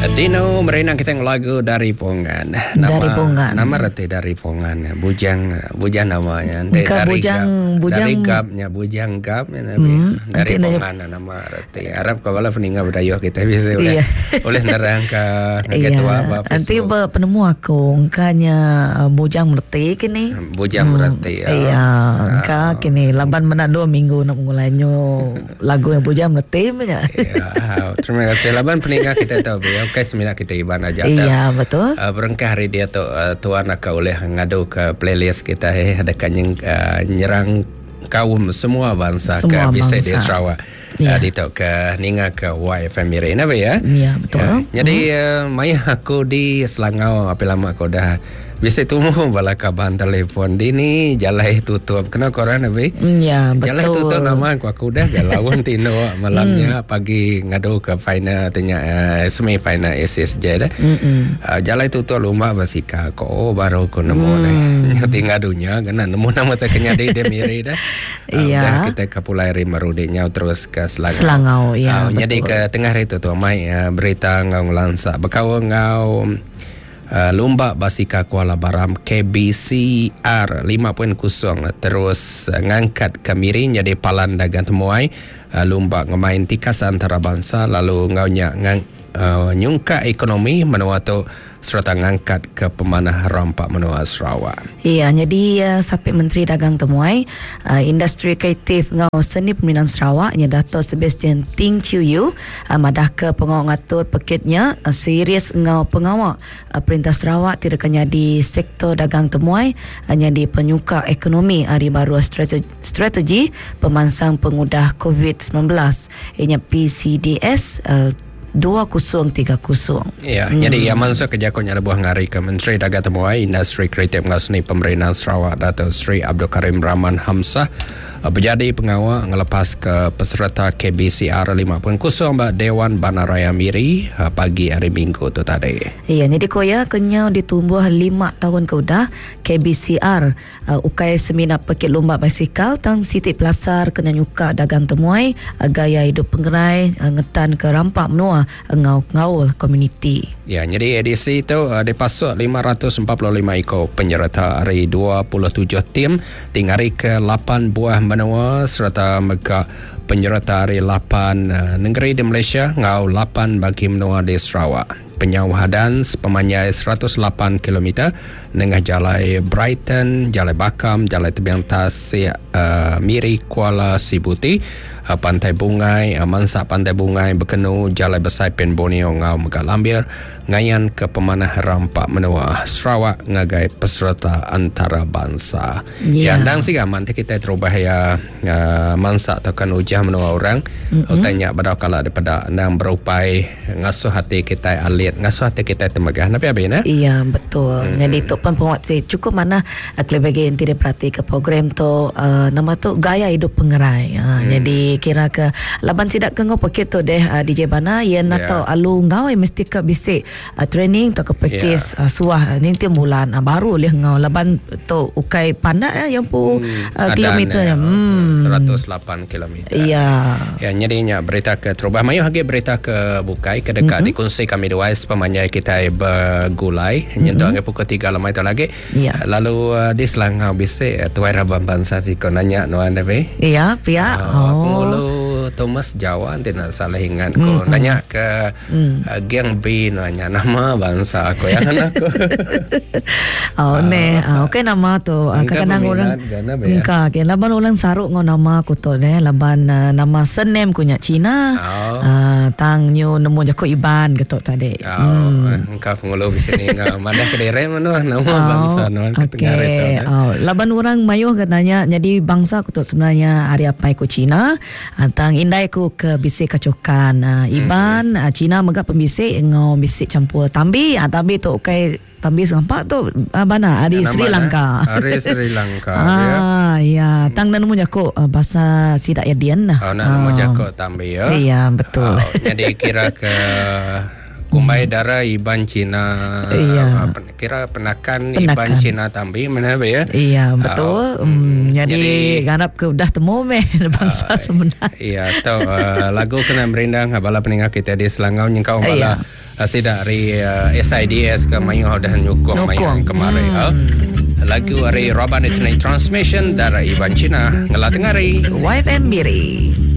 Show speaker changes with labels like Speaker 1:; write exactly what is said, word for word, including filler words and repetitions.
Speaker 1: Dino merena kita lagu dari Pongan. Nama,
Speaker 2: dari Pongan.
Speaker 1: Nama reti dari Pongan. Bujang, bujang namanya. Dari,
Speaker 2: Bukan
Speaker 1: dari
Speaker 2: bujang,
Speaker 1: gap,
Speaker 2: bujang.
Speaker 1: Dari gapnya, bujang gapnya. Hmm, dari Pongan nama reti. Arab kalau peninggal budaya kita bisa oleh
Speaker 2: iya.
Speaker 1: oleh nerangka
Speaker 2: iya.
Speaker 1: apa.
Speaker 2: Nanti penemu aku, engkanya bujang merti kini.
Speaker 1: Bujang merti.
Speaker 2: Hmm, iya, engka kini laban Manado minggu nak mulainya lagu yang bujang merti punya.
Speaker 1: Iya, terima kasih. Laban peninggal kita tahu ya. Oke, semina kita iban aja.
Speaker 2: Iya, betul.
Speaker 1: Uh, berengkah hari dia tu uh, tuan nak oleh ngadu ke playlist kita eh ada kanyang uh, nyerang kaum semua bangsa semua ke bisa di Sarawak. Ya. Uh, di tu ke ninga ke Y F M Mirena ya.
Speaker 2: Iya, betul.
Speaker 1: Uh, jadi
Speaker 2: hmm.
Speaker 1: uh, maya aku di Selangau apa lama aku dah bisa temu bala kaban telefon di ni jalai tutup kena koran abi.
Speaker 2: Ya, betul.
Speaker 1: Jalai tutup nama aku aku dah galauan tino malamnya hmm. pagi ngadu ke final tanya uh, semi final S S J dah. Hmm. Uh, jalai tutup rumah basika ko oh, baru ko nemu hmm. nih. Tinggal dunia kena nemu nama tak kenya di demiri dah. Uh,
Speaker 2: iya.
Speaker 1: Udah kita kapulai marudenya terus ke Selangau.
Speaker 2: Selangau ya.
Speaker 1: Uh, jadi ke tengah hari tu tu mai uh, berita ngau lansa bekau ngau Uh, lomba basika Kuala Baram K B C R lima kosong kosong terus uh, ngangkat ke Miri jadi palan dagang temuai uh, lomba ngemain tikas antarabangsa lalu ngaunya ngang, uh, nyungka ekonomi menua tu serta ngangkat ke pemanah rampak menua Sarawak.
Speaker 2: Iya, jadi uh, sampai Menteri Dagang temuai uh, industri kreatif ngau seni pembinaan Sarawak nya Dato' Sebastian Ting Chiu Yu uh, madah ke pengawal ngatur peketnya uh, serius ngau pengawal uh, Perintah Sarawak tidak kanya di sektor dagang temuai hanya uh, di penyuka ekonomi hari baru strategi, strategi pemansang pengudah COVID sembilan belas ianya P C D S uh, dua kosong tiga kosong.
Speaker 1: Ya, hmm. jadi yang masuk ke jakonya ada buah ngari ke Menteri Dagang Temuai Industri Kreatif Ngasni Pemerintahan Sarawak Dato' Sri Abdul Karim Rahman Hamzah uh, berjadi pengawal ngelepas ke peserta K B C R lima kosong kosong Mbak Dewan Bandaraya Miri uh, pagi hari Minggu tu tadi.
Speaker 2: Iya, jadi koya kenyau ditumbuh lima tahun ke udah K B C R uh, ukai semina pekit lomba basikal tang Siti Pelasar kena nyuka dagang temuai uh, gaya hidup penggerai uh, ngetan ke rampak menua ngau-ngau komuniti.
Speaker 1: Ya, jadi edisi itu uh, dipasuk lima ratus empat puluh lima ekor penyerta dari dua puluh tujuh tim tinggal ke lapan buah benua serta mega penyerta dari lapan uh, negeri di Malaysia ngau lapan bagi benua di Sarawak. Penyawadan sepemanyai seratus lapan kilometer dengan jalai Brighton, jalai Bakam, jalai Tebiang Tasik, uh, Miri, Kuala Sibuti, uh, Pantai Bungai, uh, Mansak Pantai Bungai, Bekenu, jalai Besai Pen Borneo, Ngau Megalambir, ngayan ke pemanah rampak menua Sarawak ngagai peserta antarabangsa.
Speaker 2: Yeah.
Speaker 1: Yang dang sih gaman kita terubah ya uh, Mansak tekan ujah menua orang. Mm-hmm. Tanya pada kala daripada nang berupai ngasuh hati kita alit ngasuh hati kita temagah nabi abina.
Speaker 2: Iya, betul. Hmm. Jadi tu pun penguat cukup mana uh, kelebih yang tidak perhati ke program tu uh, nama tu gaya hidup pengerai. Uh, hmm. Jadi kira ke laban tidak ke ngau paket tu deh uh, D J Bana ia nak tahu yeah. alu ngau mesti ke bisik uh, training tu ke praktis yeah. uh, suah uh, ni tiap bulan uh, baru leh ngau laban tu ukai pandai uh, yang pu hmm. uh, kilometer ya. Hmm.
Speaker 1: seratus lapan kilometer.
Speaker 2: Iya.
Speaker 1: Ya, nyerinya berita ke terubah mayu hagi berita ke bukai ke dekat mm-hmm. di kunci kami dua pemanyai kita bergulai nyentuh mm-hmm. pukul tiga lama itu lagi. Yeah. Lalu uh, di Selangau bisa tuai rabang bangsa si kau nanya no anda be?
Speaker 2: Iya, pia.
Speaker 1: Uh, oh. Mulu Thomas Jawa tidak salah ingat ko mm-hmm. nanya ke mm. uh, Geng B nanya nama bangsa aku yang aku.
Speaker 2: Oh ne, uh, okay nama tu uh, kadang orang engka ke laban orang saruk ngau nama aku tu ne laban uh, nama senem kunya Cina. Oh. Uh, tang nyu nemu jako iban gitu tadi.
Speaker 1: Oh, hmm. engkau pengulu bisa ni engkau mana kedere mana nama oh, bangsa nama ketengah itu.
Speaker 2: Oh, laban orang mayuh katanya jadi bangsa aku tu sebenarnya hari apa aku Cina, tang indai aku ke bisik kacokan uh, iban hmm. uh, Cina megap pembisik ngau bisik campur tambi, uh, tambi tu kai tambi sempat tu uh, bana di ya, Sri Lanka.
Speaker 1: Hari Sri Lanka.
Speaker 2: Ah ya, tang dan nemu jako uh, bahasa sidak yadian lah.
Speaker 1: Oh, nak nemu jako tambi ya.
Speaker 2: Iya, betul.
Speaker 1: Oh, jadi kira ke kumbai darah Iban Cina.
Speaker 2: Iya.
Speaker 1: Uh, kira penakan,
Speaker 2: Penakan.
Speaker 1: Iban Cina tambi mana ya?
Speaker 2: Iya, betul.
Speaker 1: Uh,
Speaker 2: um, jadi,
Speaker 1: jadi
Speaker 2: ganap ke dah temu meh bangsa
Speaker 1: uh,
Speaker 2: sebenar.
Speaker 1: Iya, tahu uh, lagu kena merindang bala peninggal kita di Selangau nyengkau bala uh, sidak dari uh, S I D S ke mayu dah nyukong mayu kemarin. Hmm. Uh, lagu dari Robban Internet Transmission dari Iban Cina ngelat ngari
Speaker 2: Y F M Biri.